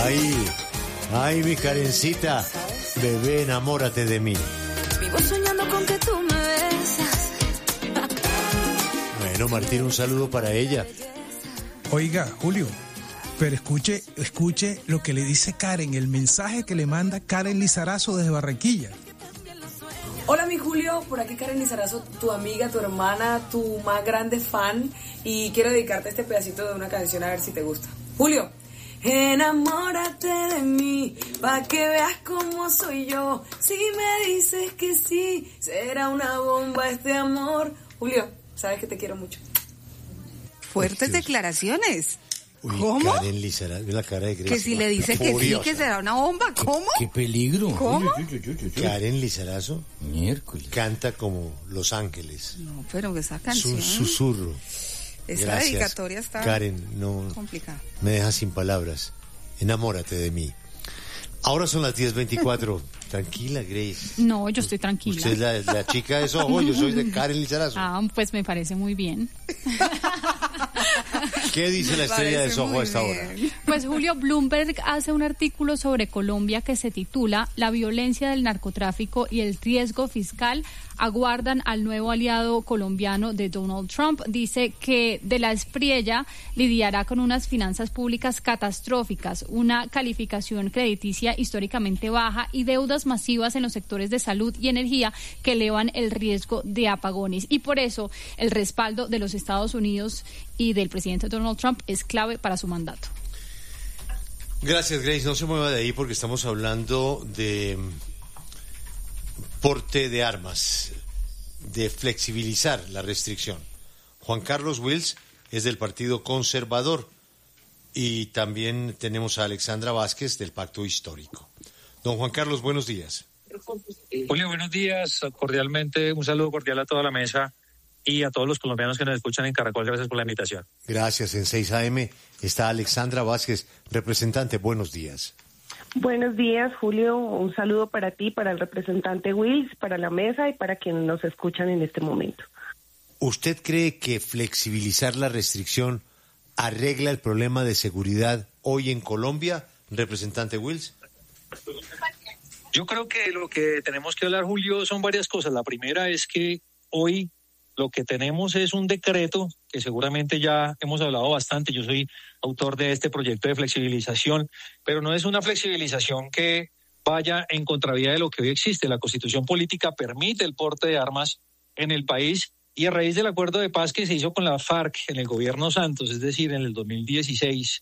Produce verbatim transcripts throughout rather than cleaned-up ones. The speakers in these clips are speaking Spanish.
Ay, ay, mi Karencita, bebé, enamórate de mí. Vivo soñando con que tú me besas. Bueno, Martín, un saludo para ella. Oiga, Julio, pero escuche, escuche lo que le dice Karen, el mensaje que le manda Karen Lizarazo desde Barranquilla. Hola mi Julio, por aquí Karen Lizarazo, tu amiga, tu hermana, tu más grande fan, y quiero dedicarte este pedacito de una canción a ver si te gusta. Julio, enamórate de mí, pa' que veas cómo soy yo. Si me dices que sí, será una bomba este amor. Julio, sabes que te quiero mucho. Fuertes declaraciones. Uy, ¿Cómo? Karen Lizarazo, la cara de Grecia. Que si le dice que sí, que será una bomba. ¿Cómo? Qué peligro. ¿Cómo? Uy, uy, uy, uy, uy. Karen Lizarazo Miércoles. canta como Los Ángeles. No, pero esa Es canción, un susurro. esa Gracias. dedicatoria está Karen, no complicada. me dejas sin palabras. Enamórate de mí. Ahora son las diez veinticuatro. Tranquila, Grace. No, yo estoy tranquila. Usted es la, la chica de Soho, yo soy de Karen Lizarazo. Ah, pues me parece muy bien. ¿Qué dice la estrella de Soho a esta hora? Pues Julio, Bloomberg hace un artículo sobre Colombia que se titula La violencia del narcotráfico y el riesgo fiscal aguardan al nuevo aliado colombiano de Donald Trump. Dice que de la Espriella lidiará con unas finanzas públicas catastróficas, una calificación crediticia históricamente baja y deudas masivas en los sectores de salud y energía que elevan el riesgo de apagones. Y por eso el respaldo de los Estados Unidos y del presidente Donald Trump es clave para su mandato. Gracias, Grace. No se mueva de ahí porque estamos hablando de porte de armas, de flexibilizar la restricción. Juan Carlos Wills es del Partido Conservador y también tenemos a Alexandra Vázquez del Pacto Histórico. Don Juan Carlos, buenos días. Julio, buenos días. Cordialmente, un saludo cordial a toda la mesa y a todos los colombianos que nos escuchan en Caracol. Gracias por la invitación. Gracias. En seis A M está Alexandra Vázquez, representante. Buenos días. Buenos días, Julio. Un saludo para ti, para el representante Wills, para la mesa y para quienes nos escuchan en este momento. ¿Usted cree que flexibilizar la restricción arregla el problema de seguridad hoy en Colombia, representante Wills? Yo creo que lo que tenemos que hablar, Julio, son varias cosas. La primera es que hoy lo que tenemos es un decreto que seguramente ya hemos hablado bastante. Yo soy autor de este proyecto de flexibilización, pero no es una flexibilización que vaya en contravía de lo que hoy existe. La Constitución Política permite el porte de armas en el país y a raíz del acuerdo de paz que se hizo con la FARC en el gobierno Santos, es decir, en el dos mil dieciséis,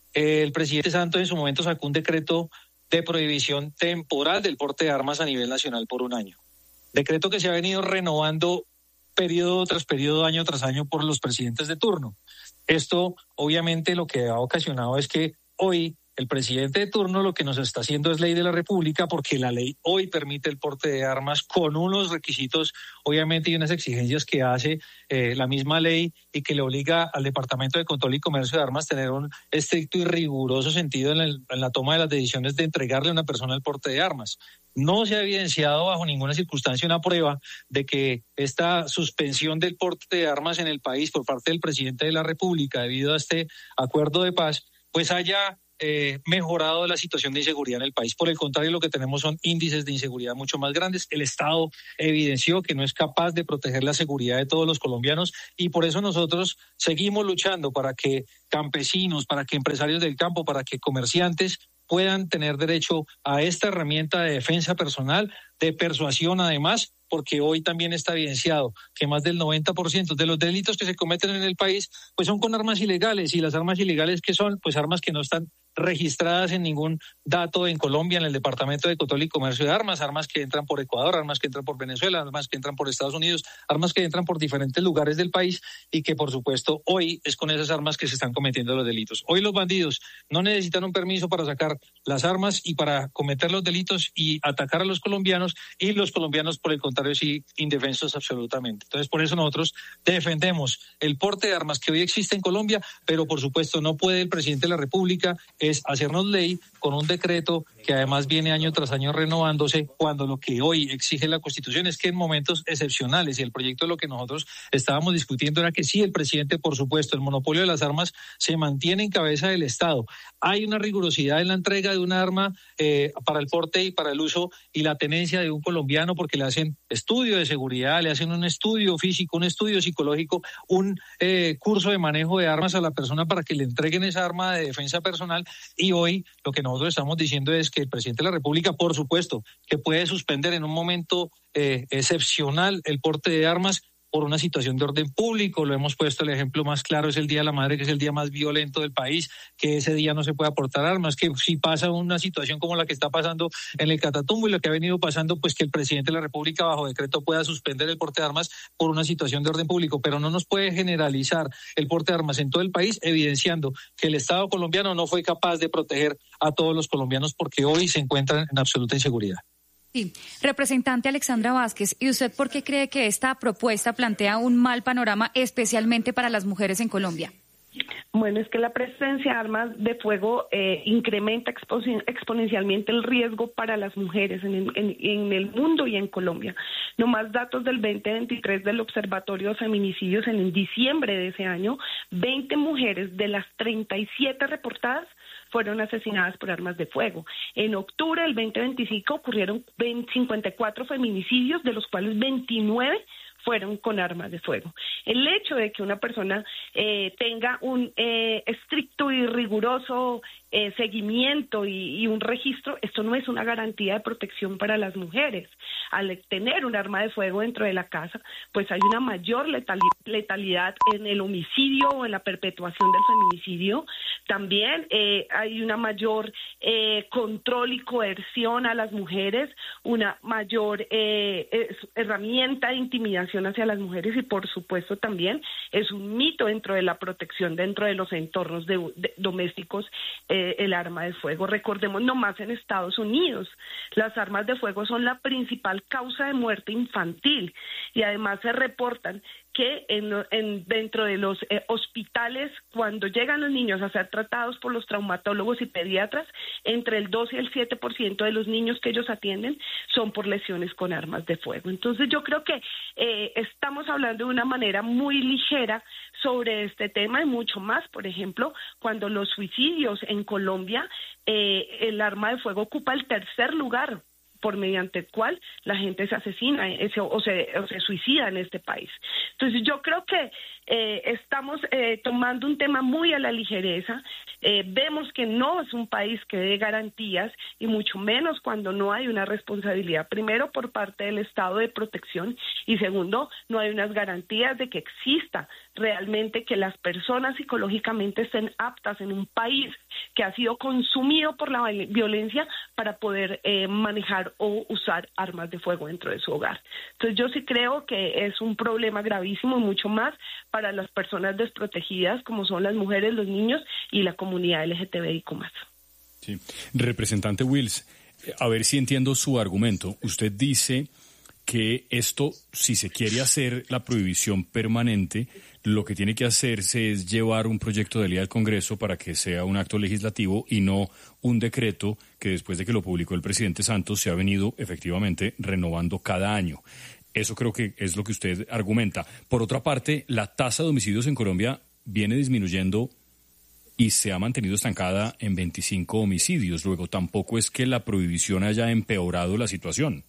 el presidente Santos en su momento sacó un decreto de prohibición temporal del porte de armas a nivel nacional por un año. Decreto que se ha venido renovando periodo tras periodo, año tras año por los presidentes de turno. Esto obviamente lo que ha ocasionado es que hoy el presidente de turno lo que nos está haciendo es ley de la República, porque la ley hoy permite el porte de armas con unos requisitos, obviamente, y unas exigencias que hace eh, la misma ley y que le obliga al Departamento de Control y Comercio de Armas a tener un estricto y riguroso sentido en, el, en la toma de las decisiones de entregarle a una persona el porte de armas. No se ha evidenciado bajo ninguna circunstancia una prueba de que esta suspensión del porte de armas en el país por parte del presidente de la República debido a este acuerdo de paz, pues haya Eh, mejorado la situación de inseguridad en el país. Por el contrario, lo que tenemos son índices de inseguridad mucho más grandes. El Estado evidenció que no es capaz de proteger la seguridad de todos los colombianos y por eso nosotros seguimos luchando para que campesinos, para que empresarios del campo, para que comerciantes puedan tener derecho a esta herramienta de defensa personal, de persuasión además, porque hoy también está evidenciado que más del noventa por ciento de los delitos que se cometen en el país pues son con armas ilegales. Y las armas ilegales, ¿qué son? Pues armas que no están registradas en ningún dato en Colombia, en el Departamento de Control y Comercio de Armas, armas que entran por Ecuador, armas que entran por Venezuela, armas que entran por Estados Unidos, armas que entran por diferentes lugares del país y que por supuesto hoy es con esas armas que se están cometiendo los delitos. Hoy los bandidos no necesitan un permiso para sacar las armas y para cometer los delitos y atacar a los colombianos, y los colombianos por el contrario sí indefensos absolutamente. Entonces por eso nosotros defendemos el porte de armas que hoy existe en Colombia, pero por supuesto no puede el presidente de la República es hacernos ley con un decreto que además viene año tras año renovándose, cuando lo que hoy exige la Constitución es que en momentos excepcionales, y el proyecto de lo que nosotros estábamos discutiendo era que sí, el presidente, por supuesto, el monopolio de las armas se mantiene en cabeza del Estado. Hay una rigurosidad en la entrega de un arma eh, para el porte y para el uso y la tenencia de un colombiano, porque le hacen estudio de seguridad, le hacen un estudio físico, un estudio psicológico, un eh, curso de manejo de armas a la persona para que le entreguen esa arma de defensa personal. Y hoy lo que nosotros estamos diciendo es que el presidente de la República, por supuesto, que puede suspender en un momento eh, excepcional el porte de armas por una situación de orden público. Lo hemos puesto, el ejemplo más claro es el Día de la Madre, que es el día más violento del país, que ese día no se puede aportar armas, que si pasa una situación como la que está pasando en el Catatumbo y lo que ha venido pasando, pues que el presidente de la República bajo decreto pueda suspender el porte de armas por una situación de orden público, pero no nos puede generalizar el porte de armas en todo el país, evidenciando que el Estado colombiano no fue capaz de proteger a todos los colombianos porque hoy se encuentran en absoluta inseguridad. Sí, representante Alexandra Vázquez, ¿y usted por qué cree que esta propuesta plantea un mal panorama especialmente para las mujeres en Colombia? Bueno, es que la presencia de armas de fuego eh, incrementa expo- exponencialmente el riesgo para las mujeres en el, en, en el mundo y en Colombia. Nomás datos del veinte veintitrés del Observatorio de Feminicidios en diciembre de ese año, veinte mujeres de las treinta y siete reportadas fueron asesinadas por armas de fuego. En octubre del veinte veinticinco ocurrieron cincuenta y cuatro feminicidios, de los cuales veintinueve fueron con armas de fuego. El hecho de que una persona eh, tenga un eh, estricto y riguroso eh, seguimiento y, y un registro, esto no es una garantía de protección para las mujeres. Al tener un arma de fuego dentro de la casa, pues hay una mayor letali- letalidad en el homicidio o en la perpetuación del feminicidio. También eh, hay una mayor eh, control y coerción a las mujeres, una mayor eh, es, herramienta de intimidación hacia las mujeres y por supuesto también es un mito dentro de la protección dentro de los entornos de, de, domésticos eh, el arma de fuego. Recordemos nomás en Estados Unidos, las armas de fuego son la principal causa de muerte infantil y además se reportan que en, en, dentro de los eh, hospitales, cuando llegan los niños a ser tratados por los traumatólogos y pediatras, entre el dos y el siete por ciento de los niños que ellos atienden son por lesiones con armas de fuego. Entonces yo creo que eh, estamos hablando de una manera muy ligera sobre este tema y mucho más, por ejemplo, cuando los suicidios en Colombia, eh, el arma de fuego ocupa el tercer lugar por mediante el cual la gente se asesina ese, o, se, o se suicida en este país. Entonces yo creo que eh, estamos eh, tomando un tema muy a la ligereza, eh, vemos que no es un país que dé garantías y mucho menos cuando no hay una responsabilidad, primero por parte del Estado de protección y segundo, no hay unas garantías de que exista realmente que las personas psicológicamente estén aptas en un país que ha sido consumido por la violencia para poder eh, manejar o usar armas de fuego dentro de su hogar. Entonces yo sí creo que es un problema gravísimo y mucho más para las personas desprotegidas como son las mujeres, los niños y la comunidad L G T B I Q más. Sí. Representante Wills, a ver si entiendo su argumento. Usted dice que esto, si se quiere hacer la prohibición permanente, lo que tiene que hacerse es llevar un proyecto de ley al Congreso para que sea un acto legislativo y no un decreto que después de que lo publicó el presidente Santos se ha venido efectivamente renovando cada año. Eso creo que es lo que usted argumenta. Por otra parte, la tasa de homicidios en Colombia viene disminuyendo y se ha mantenido estancada en veinticinco homicidios. Luego, tampoco es que la prohibición haya empeorado la situación.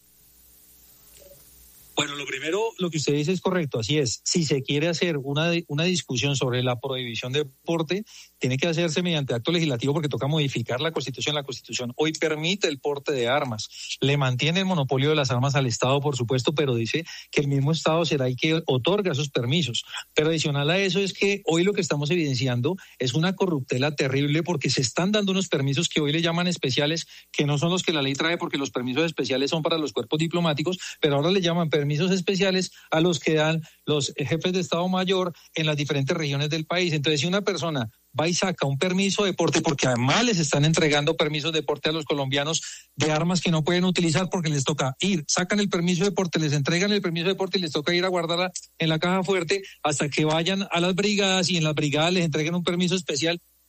Bueno, lo primero, lo que usted dice es correcto, así es. Si se quiere hacer una, una discusión sobre la prohibición de porte, tiene que hacerse mediante acto legislativo porque toca modificar la Constitución. La Constitución hoy permite el porte de armas, le mantiene el monopolio de las armas al Estado, por supuesto, pero dice que el mismo Estado será el que otorga esos permisos. Pero adicional a eso es que hoy lo que estamos evidenciando es una corruptela terrible porque se están dando unos permisos que hoy le llaman especiales, que no son los que la ley trae porque los permisos especiales son para los cuerpos diplomáticos, pero ahora le llaman permisos permisos especiales a los que dan los jefes de Estado Mayor en las diferentes regiones del país. Entonces, si una persona va y saca un permiso de porte, porque además les están entregando permisos de porte a los colombianos de armas que no pueden utilizar porque les toca ir, sacan el permiso de porte, les entregan el permiso de porte y les toca ir a guardarla en la caja fuerte hasta que vayan a las brigadas y en las brigadas les entreguen un permiso especial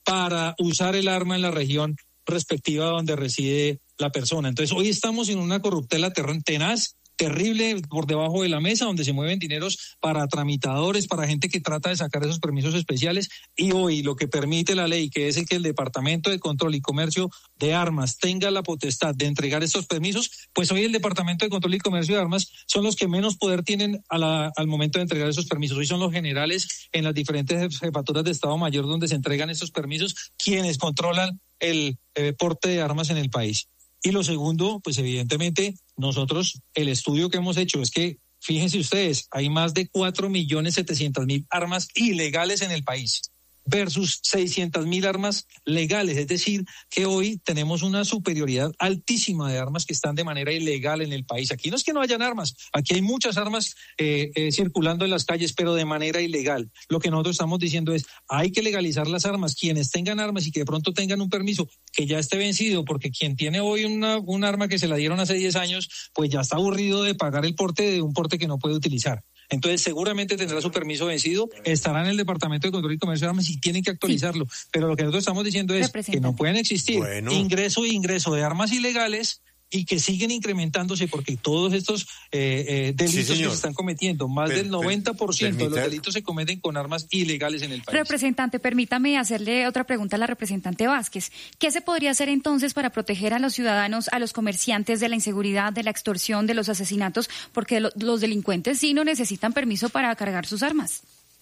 para usar el arma en la región respectiva donde reside la persona. Entonces, hoy estamos en una corruptela tenaz, terrible, por debajo de la mesa, donde se mueven dineros para tramitadores, para gente que trata de sacar esos permisos especiales, y hoy lo que permite la ley, que es el que el Departamento de Control y Comercio de Armas tenga la potestad de entregar estos permisos, pues hoy el Departamento de Control y Comercio de Armas son los que menos poder tienen a la, al momento de entregar esos permisos. Hoy son los generales en las diferentes jefaturas de Estado Mayor donde se entregan estos permisos, quienes controlan el eh, porte de armas en el país. Y lo segundo, pues evidentemente nosotros, el estudio que hemos hecho es que, fíjense ustedes, hay más de cuatro millones setecientos mil armas ilegales en el país versus seiscientas mil armas legales. Es decir, que hoy tenemos una superioridad altísima de armas que están de manera ilegal en el país. Aquí no es que no hayan armas, aquí hay muchas armas eh, eh, circulando en las calles, pero de manera ilegal. Lo que nosotros estamos diciendo es, hay que legalizar las armas. Quienes tengan armas y que de pronto tengan un permiso que ya esté vencido, porque quien tiene hoy una, un arma que se la dieron hace diez años, pues ya está aburrido de pagar el porte de un porte que no puede utilizar. Entonces seguramente tendrá su permiso vencido, estará en el Departamento de Control y Comercio de Armas y tienen que actualizarlo. Sí. Pero lo que nosotros estamos diciendo es que no pueden existir bueno. ingreso e ingreso de armas ilegales y que siguen incrementándose porque todos estos eh, eh, delitos sí, que se están cometiendo, más per, del noventa por ciento per, de los delitos se cometen con armas ilegales en el país. Representante, permítame hacerle otra pregunta a la representante Vázquez. ¿Qué se podría hacer entonces para proteger a los ciudadanos, a los comerciantes de la inseguridad, de la extorsión, de los asesinatos? Porque lo, los delincuentes sí no necesitan permiso para cargar sus armas.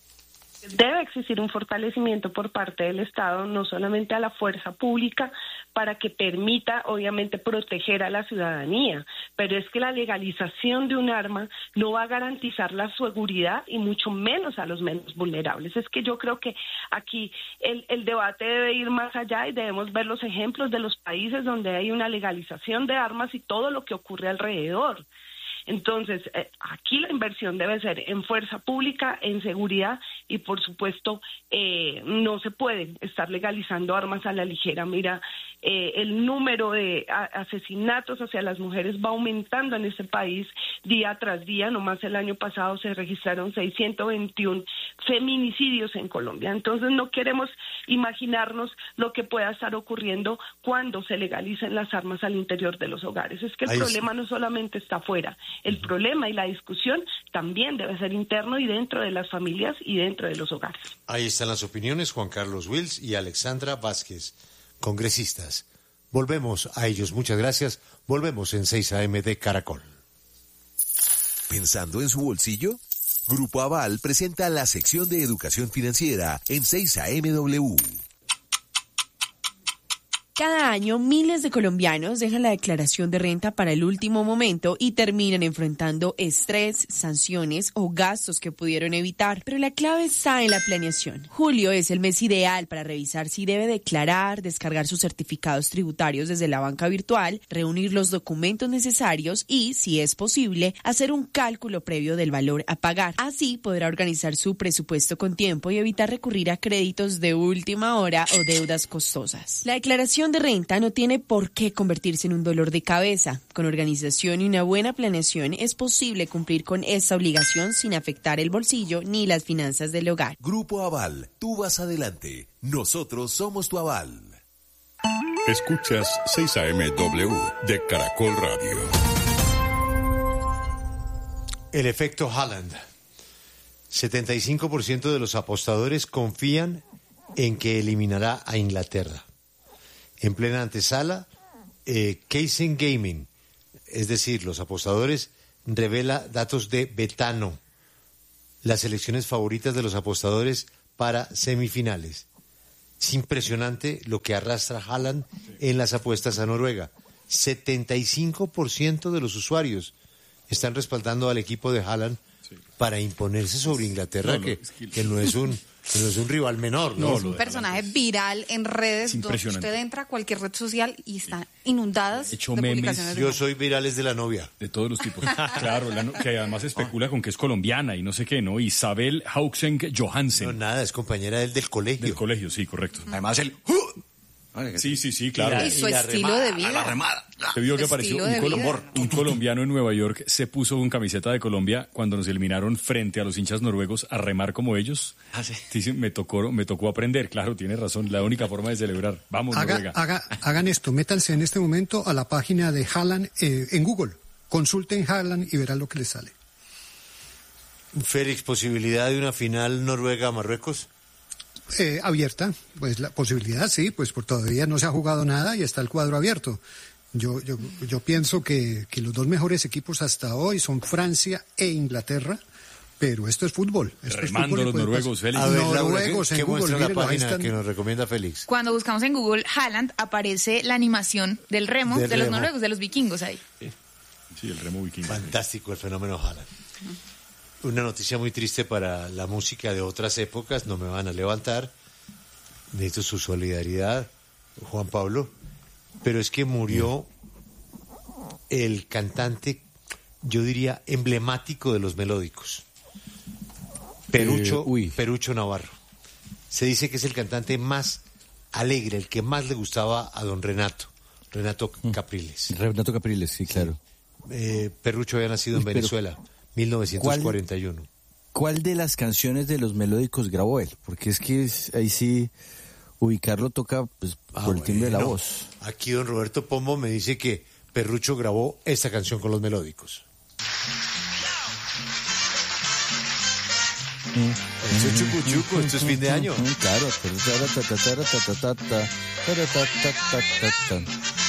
Debe existir un fortalecimiento por parte del Estado, no solamente a la fuerza pública, para que permita, obviamente, proteger a la ciudadanía. Pero es que la legalización de un arma no va a garantizar la seguridad y mucho menos a los menos vulnerables. Es que yo creo que aquí el, el debate debe ir más allá y debemos ver los ejemplos de los países donde hay una legalización de armas y todo lo que ocurre alrededor. Entonces, eh, aquí la inversión debe ser en fuerza pública, en seguridad y, por supuesto, eh, no se puede estar legalizando armas a la ligera. Mira, eh, el número de a- asesinatos hacia las mujeres va aumentando en este país día tras día. Nomás el año pasado se registraron seiscientos veintiuno feminicidios en Colombia. Entonces, no queremos imaginarnos lo que pueda estar ocurriendo cuando se legalicen las armas al interior de los hogares. Es que el Ahí problema sí. no solamente está afuera. El problema y la discusión también debe ser interno y dentro de las familias y dentro de los hogares. Ahí están las opiniones, Juan Carlos Wills y Alexandra Vázquez, congresistas. Volvemos a ellos, muchas gracias. Volvemos en seis a eme de Caracol. ¿Pensando en su bolsillo? Grupo Aval presenta la sección de educación financiera en seis a eme doble u. Cada año, miles de colombianos dejan la declaración de renta para el último momento y terminan enfrentando estrés, sanciones o gastos que pudieron evitar. Pero la clave está en la planeación. Julio es el mes ideal para revisar si debe declarar, descargar sus certificados tributarios desde la banca virtual, reunir los documentos necesarios y, si es posible, hacer un cálculo previo del valor a pagar. Así podrá organizar su presupuesto con tiempo y evitar recurrir a créditos de última hora o deudas costosas. La declaración de renta no tiene por qué convertirse en un dolor de cabeza. Con organización y una buena planeación es posible cumplir con esta obligación sin afectar el bolsillo ni las finanzas del hogar. Grupo Aval, tú vas adelante. Nosotros somos tu aval. Escuchas seis a eme doble u de Caracol Radio. El efecto Haaland. setenta y cinco por ciento de los apostadores confían en que eliminará a Inglaterra. En plena antesala, eh, Casing Gaming, es decir, los apostadores, revela datos de Betano, las selecciones favoritas de los apostadores para semifinales. Es impresionante lo que arrastra Haaland en las apuestas a Noruega. setenta y cinco por ciento de los usuarios están respaldando al equipo de Haaland sí. para imponerse sobre Inglaterra, no, no, que, es que... que no es un... no es un rival menor, ¿no? Es un personaje viral en redes, donde usted entra a cualquier red social y están inundadas Hecho de memes. publicaciones. Yo soy virales de la novia. De todos los tipos. Claro, la no, que además especula con que es colombiana y no sé qué, ¿no? Isabel Haukseng Johansen. No, nada, es compañera del, del colegio. Del colegio, sí, correcto. Además el... Sí, sí, sí, claro. Y su y estilo remada, de vida. La remada. Se vio que apareció un, colom- un colombiano en Nueva York, se puso con camiseta de Colombia cuando nos eliminaron frente a los hinchas noruegos a remar como ellos. Ah, sí. Dice, me tocó, me tocó aprender, claro, tiene razón, la única forma de celebrar. Vamos, Haga, Noruega. haga, hagan esto, métanse en este momento a la página de Haaland eh, en Google. Consulten Haaland y verán lo que les sale. Félix, ¿posibilidad de una final Noruega-Marruecos? Eh, abierta, pues la posibilidad sí, pues por todavía no se ha jugado nada y está el cuadro abierto. Yo, yo, yo pienso que, que los dos mejores equipos hasta hoy son Francia e Inglaterra, pero esto es fútbol. Esto Remando es fútbol los noruegos, Félix. A ver, Laura, noruegos ¿qué, en qué Google, muestra la mírenlo, ahí página están. que nos recomienda Félix? Cuando buscamos en Google Haaland, aparece la animación del remo Del de los remo. noruegos, de los vikingos ahí. Sí, el remo vikingo. Fantástico el fenómeno Haaland. Una noticia muy triste para la música de otras épocas, no me van a levantar. Necesito su solidaridad, Juan Pablo. Pero es que murió el cantante, yo diría, emblemático de los melódicos. Perucho, Eh, uy. Perucho Navarro. Se dice que es el cantante más alegre, el que más le gustaba a don Renato, Renato Capriles. Renato Capriles, sí, claro. Eh, Perrucho había nacido Uy, en pero- Venezuela, mil novecientos cuarenta y uno. ¿Cuál de las canciones de los melódicos grabó él? Porque es que es- ahí sí ubicarlo toca pues, Ah, por el timbre de la bueno. voz. Aquí don Roberto Pombo me dice que Perrucho grabó esta canción con los melódicos. Esto es chucu chucu, esto es fin de año. Claro. Pero tara, ta, ta, tara, ta, ta, ta, ta, tara, ta, ta, ta, ta, ta.